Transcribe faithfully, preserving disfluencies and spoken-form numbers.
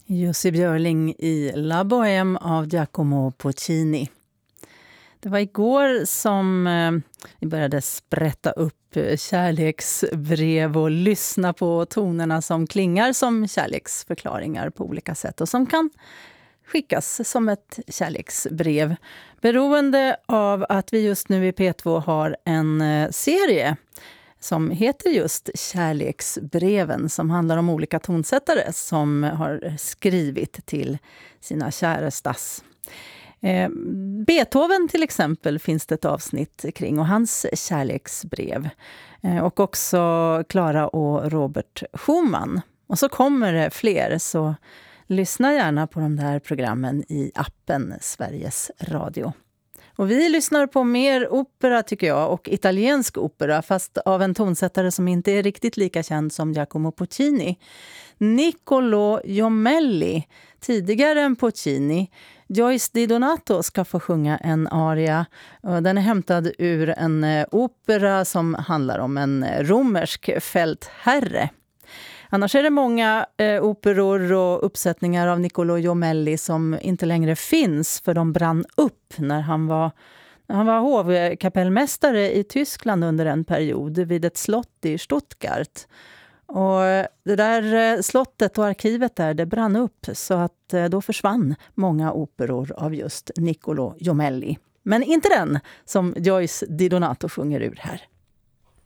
Jussi Björling i La Bohème av Giacomo Puccini. Det var igår som eh, vi började sprätta upp kärleksbrev och lyssna på tonerna som klingar som kärleksförklaringar på olika sätt och som kan skickas som ett kärleksbrev. Beroende av att vi just nu i P två har en eh, serie som heter just Kärleksbreven, som handlar om olika tonsättare som har skrivit till sina kärestas. Eh, Beethoven till exempel finns det ett avsnitt kring och hans kärleksbrev. Eh, och också Clara och Robert Schumann. Och så kommer det fler, så lyssna gärna på de där programmen i appen Sveriges Radio. Och vi lyssnar på mer opera tycker jag, och italiensk opera, fast av en tonsättare som inte är riktigt lika känd som Giacomo Puccini. Niccolò Jommelli, tidigare än Puccini. Joyce Di Donato ska få sjunga en aria. Den är hämtad ur en opera som handlar om en romersk fältherre. Annars är det många eh, operor och uppsättningar av Niccolò Jommelli som inte längre finns, för de brann upp när han var, när han var hovkapellmästare i Tyskland under en period vid ett slott i Stuttgart. Och det där slottet och arkivet där, det brann upp, så att eh, då försvann många operor av just Niccolò Jommelli. Men inte den som Joyce Di Donato sjunger ur här.